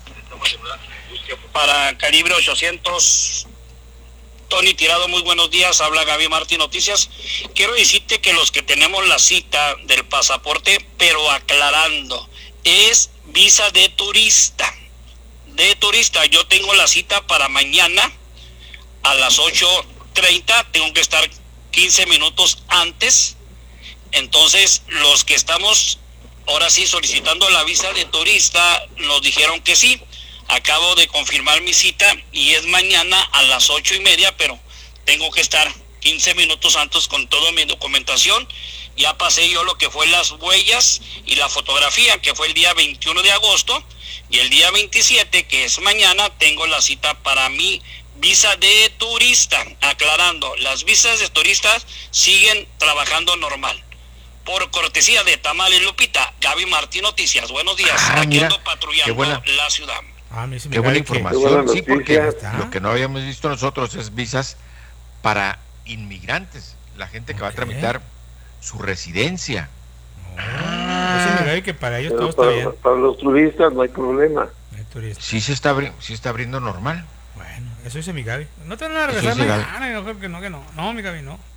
Para Calibre 800, Tony Tirado, muy buenos días. Habla Gaby Martín Noticias. Quiero decirte que los que tenemos la cita del pasaporte, pero aclarando, es visa de turista. Yo tengo la cita para mañana a las 8:30, tengo que estar 15 minutos antes. Entonces, los que estamos ahora sí solicitando la visa de turista, nos dijeron que sí. Acabo de confirmar mi cita y es mañana a las 8:30, pero tengo que estar 15 minutos antes con toda mi documentación. Ya pasé yo lo que fue las huellas y la fotografía, que fue el día 21 de agosto, y el día 27, que es mañana, tengo la cita para mi visa de turista. Aclarando, las visas de turistas siguen trabajando normal. Por cortesía de Tamales Lupita, Gaby Martín Noticias. Buenos días. Aquí ando patrullando la ciudad. Qué buena información. Sí, porque lo que no habíamos visto nosotros es visas para inmigrantes, la gente que va a tramitar su residencia. Que para ellos todo está bien. Para los turistas no hay problema. Sí se está abriendo normal. Bueno, eso dice mi Gaby. No te van a regresar mañana, yo creo que no. No, mi Gaby, no.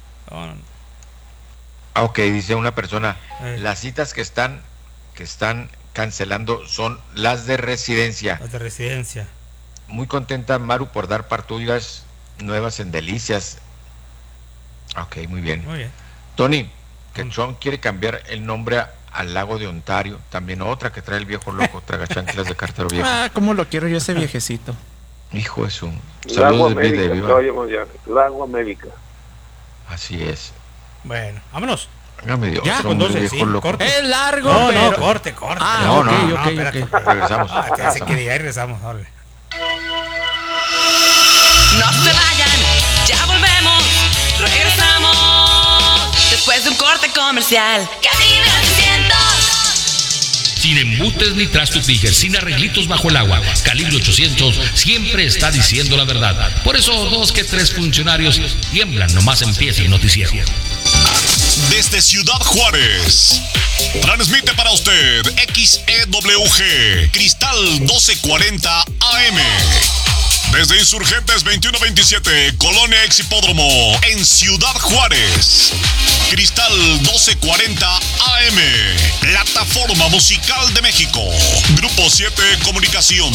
Ok, dice una persona, las citas que están cancelando son las de residencia. Las de residencia. Muy contenta Maru por dar parturitas nuevas en Delicias. Ok, muy bien. Tony, que Trump quiere cambiar el nombre al lago de Ontario. También otra que trae el viejo loco, tragachanclas de cartero viejo. ¿Cómo lo quiero yo ese viejecito? Hijo de su... Lago América, Lago América. Así es. Bueno, vámonos. Ya, con 12, sí, corte. Es largo, no, corte. Ok. Regresamos. Se quería y regresamos, dale. No se vayan, ya volvemos, regresamos, después de un corte comercial. Calibre 800. Sin embustes ni trastos fijes, sin arreglitos bajo el agua. Calibre 800 siempre está diciendo la verdad. Por eso 2 que 3 funcionarios tiemblan nomás empieza el noticiero. Desde Ciudad Juárez, transmite para usted XEWG Cristal 1240 AM. Desde Insurgentes 2127, Colonia Exhipódromo, en Ciudad Juárez. Cristal 1240 AM, Plataforma Musical de México. Grupo 7 Comunicación.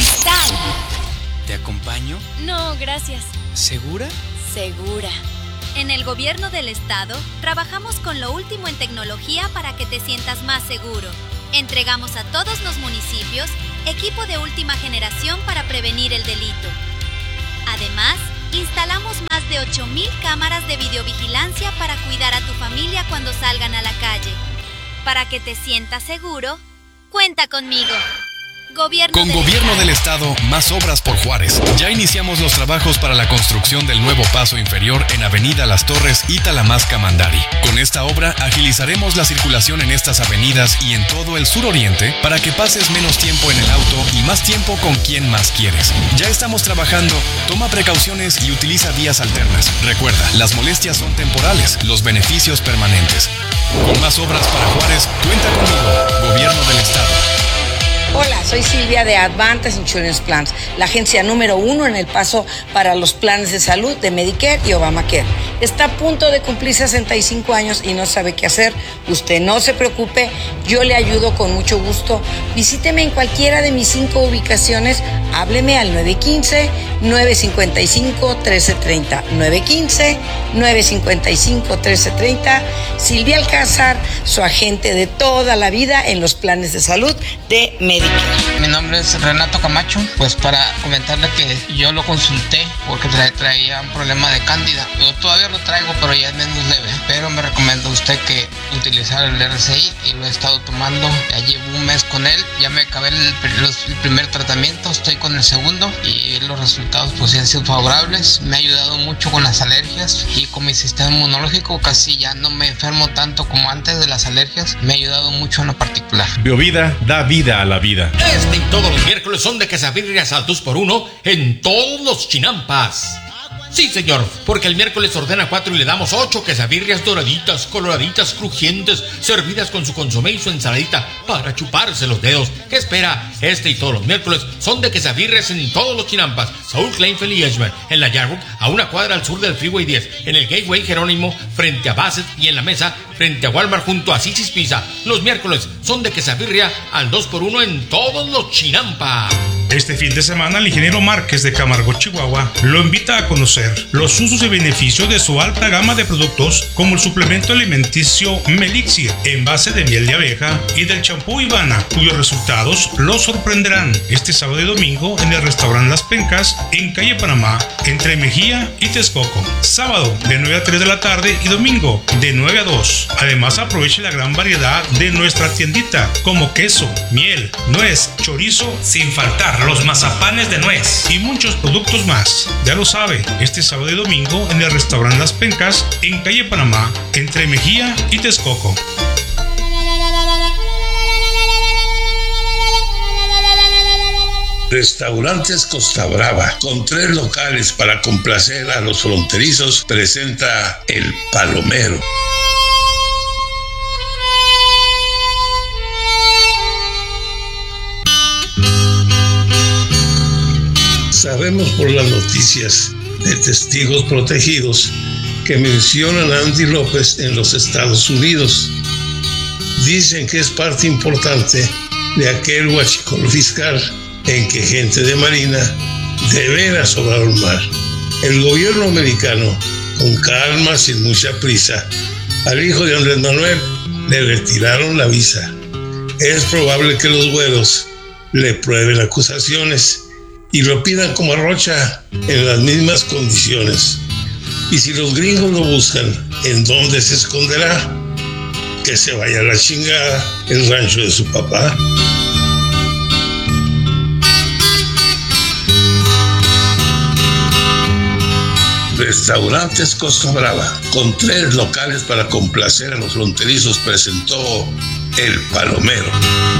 Cristal. ¿Te acompaño? No, gracias. ¿Segura? Segura. En el gobierno del estado, trabajamos con lo último en tecnología para que te sientas más seguro. Entregamos a todos los municipios equipo de última generación para prevenir el delito. Además, instalamos más de 8,000 cámaras de videovigilancia para cuidar a tu familia cuando salgan a la calle. Para que te sientas seguro, cuenta conmigo. Con Gobierno del Estado, más obras por Juárez. Ya iniciamos los trabajos para la construcción del nuevo paso inferior en Avenida Las Torres y Talamasca-Mandari. Con esta obra agilizaremos la circulación en estas avenidas y en todo el suroriente para que pases menos tiempo en el auto y más tiempo con quien más quieres. Ya estamos trabajando, toma precauciones y utiliza vías alternas. Recuerda, las molestias son temporales, los beneficios permanentes. Con más obras para Juárez, cuenta conmigo, Gobierno del Estado. Hola, soy Silvia de Advantage Insurance Plans, la agencia número 1 en El Paso para los planes de salud de Medicare y Obamacare. Está a punto de cumplir 65 años y no sabe qué hacer. Usted no se preocupe, yo le ayudo con mucho gusto. Visíteme en cualquiera de mis 5 ubicaciones. Hábleme al 915-955-1330. 915-955-1330. Silvia Alcázar, su agente de toda la vida en los planes de salud de Medicare. Mi nombre es Renato Camacho, pues para comentarle que yo lo consulté porque traía un problema de cándida. Yo todavía lo traigo, pero ya es menos leve. Pero me recomienda usted que utilizar el RCI y lo he estado tomando. Ya llevo un mes con él, ya me acabé el primer tratamiento, estoy con el segundo y los resultados pues han sido favorables. Me ha ayudado mucho con las alergias y con mi sistema inmunológico, casi ya no me enfermo tanto como antes de las alergias. Me ha ayudado mucho en lo particular. Biovida da vida a la vida. Este y todos los miércoles son de quesadillas al 2x1 en todos los chinampas. Sí, señor, porque el miércoles ordena 4 y le damos 8 quesadillas doraditas, coloraditas, crujientes, servidas con su consomé y su ensaladita para chuparse los dedos. ¿Qué espera? Este y todos los miércoles son de quesadillas en todos los chinampas. Saúl Kleinfeld y Edgemont, en la Yarwood, a una cuadra al sur del Freeway 10, en el Gateway Jerónimo, frente a Bassett y en la Mesa, frente a Walmart junto a Sisis Pizza. Los miércoles son de quesadilla al 2x1 en todos los chinampas. Este fin de semana, el ingeniero Márquez de Camargo, Chihuahua, lo invita a conocer los usos y beneficios de su alta gama de productos, como el suplemento alimenticio Melixir, en base de miel de abeja, y del champú Ivana, cuyos resultados los sorprenderán este sábado y domingo en el restaurante Las Pencas, en calle Panamá, entre Mejía y Texcoco. Sábado de 9 a 3 de la tarde y domingo de 9 a 2. Además, aproveche la gran variedad de nuestra tiendita, como queso, miel, nuez, chorizo, sin faltar los mazapanes de nuez y muchos productos más. Ya lo sabe, este sábado y domingo en el restaurante Las Pencas, en calle Panamá, entre Mejía y Texcoco. Restaurantes Costa Brava, con 3 locales para complacer a los fronterizos, presenta El Palomero. Sabemos por las noticias de testigos protegidos que mencionan a Andy López en los Estados Unidos. Dicen que es parte importante de aquel huachicol fiscal en que gente de Marina de veras sobraron mar. El gobierno americano, con calma, sin mucha prisa, al hijo de Andrés Manuel le retiraron la visa. Es probable que los güeros le prueben acusaciones y lo pidan como a Rocha en las mismas condiciones. Y si los gringos lo buscan, ¿en dónde se esconderá? Que se vaya a la chingada el rancho de su papá. Restaurantes Costa Brava, con 3 locales para complacer a los fronterizos, presentó El Palomero.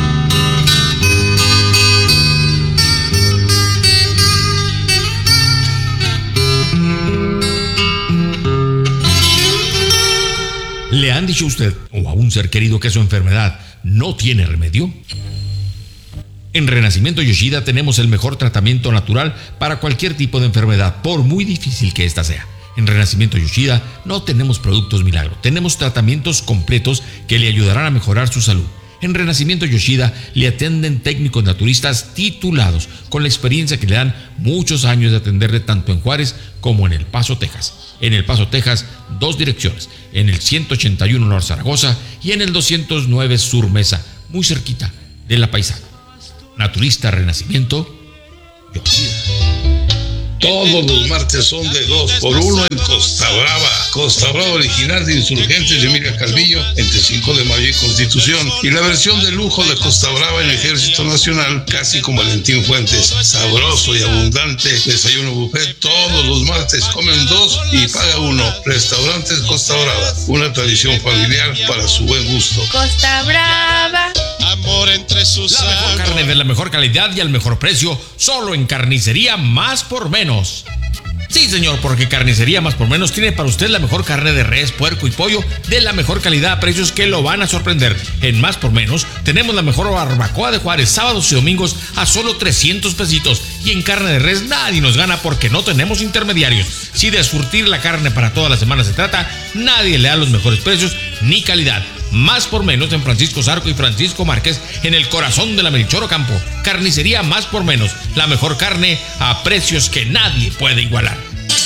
¿Le han dicho a usted o a un ser querido que su enfermedad no tiene remedio? En Renacimiento Yoshida tenemos el mejor tratamiento natural para cualquier tipo de enfermedad, por muy difícil que ésta sea. En Renacimiento Yoshida no tenemos productos milagro, tenemos tratamientos completos que le ayudarán a mejorar su salud. En Renacimiento Yoshida le atienden técnicos naturistas titulados, con la experiencia que le dan muchos años de atenderle tanto en Juárez como en El Paso, Texas. En El Paso, Texas, 2 direcciones, en el 181 North Zaragoza y en el 209 Sur Mesa, muy cerquita de La Paisana. Naturista Renacimiento Yoshida. Todos los martes son de 2 por 1 en Costa Brava. Costa Brava original de Insurgentes de Emilia Calvillo, entre 5 de mayo y Constitución. Y la versión de lujo de Costa Brava en Ejército Nacional, casi con Valentín Fuentes. Sabroso y abundante desayuno buffet todos los martes. Comen 2 y paga 1. Restaurantes Costa Brava, una tradición familiar para su buen gusto. Costa Brava. Amor entre sus la mejor carne de la mejor calidad y al mejor precio, solo en Carnicería Más por Menos. Sí, señor, porque Carnicería Más por Menos tiene para usted la mejor carne de res, puerco y pollo de la mejor calidad a precios que lo van a sorprender. En Más por Menos tenemos la mejor barbacoa de Juárez, sábados y domingos a solo 300 pesitos. Y en carne de res nadie nos gana porque no tenemos intermediarios. Si de surtir la carne para toda la semana se trata, nadie le da los mejores precios ni calidad. Más por Menos en Francisco Zarco y Francisco Márquez, en el corazón de la Melchor Ocampo. Carnicería Más por Menos, la mejor carne a precios que nadie puede igualar.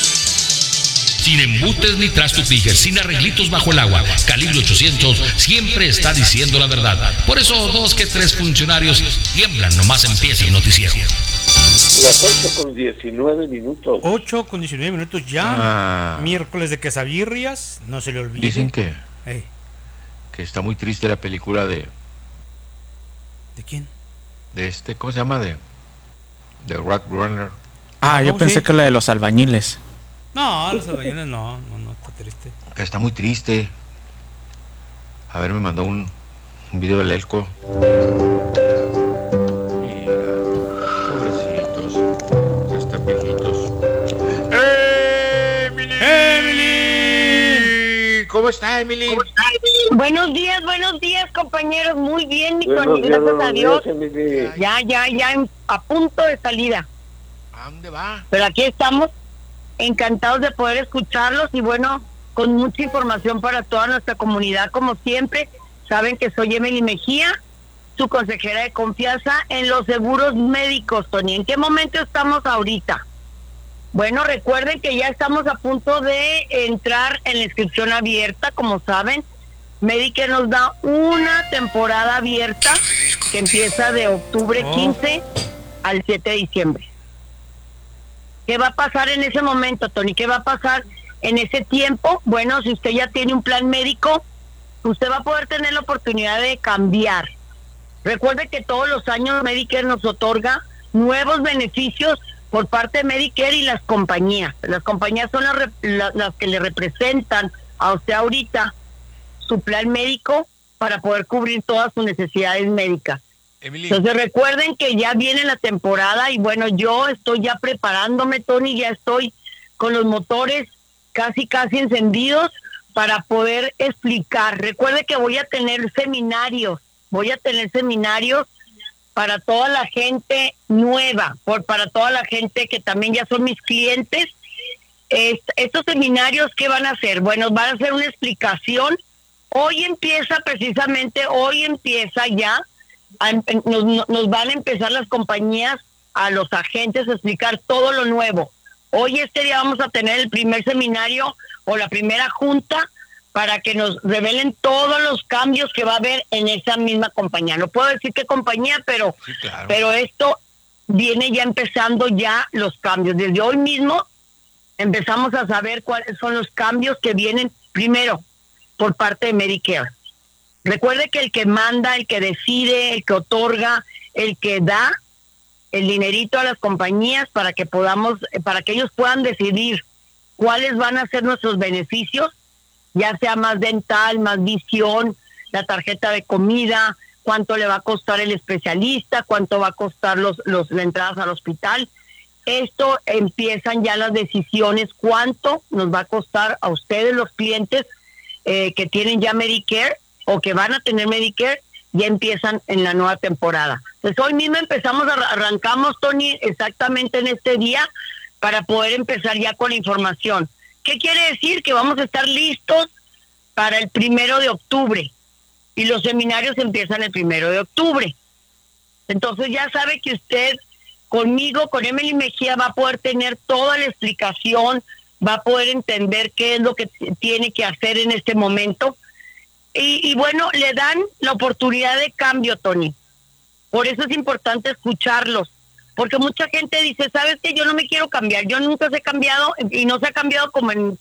Sin embutes ni trastos fijes, sin arreglitos bajo el agua, Calibre 800 siempre está diciendo la verdad. Por eso 2 que 3 funcionarios tiemblan nomás empieza el noticiero. Las 8:19. 8:19 ya. Miércoles de quesabirrias, no se le olvide. Dicen que está muy triste la película de... ¿De quién? De este, ¿cómo se llama? De Rat Runner. Yo pensé que la de los albañiles. No, los albañiles no, está triste. Que está muy triste. A ver, me mandó un video del Elco. Mira, pobrecitos, ya están viejitos. ¡Emily! ¿Cómo está, Emily? Buenos días, compañeros. Muy bien, mi Tony, gracias a Dios. Ya, a punto de salida. ¿A dónde va? Pero aquí estamos, encantados de poder escucharlos y bueno, con mucha información para toda nuestra comunidad, como siempre. Saben que soy Emily Mejía, su consejera de confianza en los seguros médicos, Tony. ¿En qué momento estamos ahorita? Bueno, recuerden que ya estamos a punto de entrar en la inscripción abierta, como saben. Medicare nos da una temporada abierta que empieza de octubre 15 al 7 de diciembre. ¿Qué va a pasar en ese momento, Tony? ¿Qué va a pasar en ese tiempo? Bueno, si usted ya tiene un plan médico, usted va a poder tener la oportunidad de cambiar. Recuerde que todos los años Medicare nos otorga nuevos beneficios por parte de Medicare y las compañías. Las compañías son las que le representan a usted ahorita su plan médico para poder cubrir todas sus necesidades médicas. Emily. Entonces recuerden que ya viene la temporada y bueno, yo estoy ya preparándome, Tony, ya estoy con los motores casi encendidos para poder explicar. Recuerde que voy a tener seminarios para toda la gente nueva, para toda la gente que también ya son mis clientes. Estos seminarios, ¿qué van a hacer? Bueno, van a hacer una explicación. Hoy empieza ya, nos van a empezar las compañías, a los agentes a explicar todo lo nuevo. Hoy este día vamos a tener el primer seminario o la primera junta para que nos revelen todos los cambios que va a haber en esa misma compañía. No puedo decir qué compañía, pero sí, claro. Pero esto viene ya empezando ya los cambios. Desde hoy mismo empezamos a saber cuáles son los cambios que vienen primero por parte de Medicare. Recuerde que el que manda, el que decide, el que otorga, el que da el dinerito a las compañías para que ellos puedan decidir cuáles van a ser nuestros beneficios, ya sea más dental, más visión, la tarjeta de comida, cuánto le va a costar el especialista, cuánto va a costar las entradas al hospital. Esto empiezan ya las decisiones, cuánto nos va a costar a ustedes los clientes que tienen ya Medicare o que van a tener Medicare, ya empiezan en la nueva temporada. Entonces hoy mismo arrancamos, Tony, exactamente en este día para poder empezar ya con la información. ¿Qué quiere decir? Que vamos a estar listos para el 1 de octubre. y los seminarios empiezan el 1 de octubre. Entonces ya sabe que usted conmigo, con Emily Mejía, va a poder tener toda la explicación, va a poder entender qué es lo que tiene que hacer en este momento. Y bueno, le dan la oportunidad de cambio, Tony. Por eso es importante escucharlos. Porque mucha gente dice, ¿sabes qué? Yo no me quiero cambiar. Yo nunca se he cambiado y no se ha cambiado como en